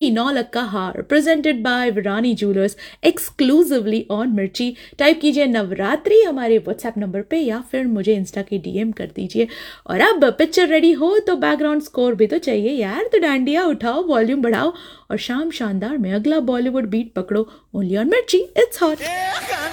नौलक्का हार presented by Virani jewellers exclusively on मिर्ची। Type कीजिए नवरात्रि हमारे व्हाट्सएप नंबर पे या फिर मुझे इंस्टा के डीएम कर दीजिए। और अब पिक्चर रेडी हो तो बैकग्राउंड स्कोर भी तो चाहिए यार, तो डांडिया उठाओ, वॉल्यूम बढ़ाओ और शाम शानदार में अगला बॉलीवुड बीट पकड़ो। ओनली ऑन मिर्ची, इट्स हॉट।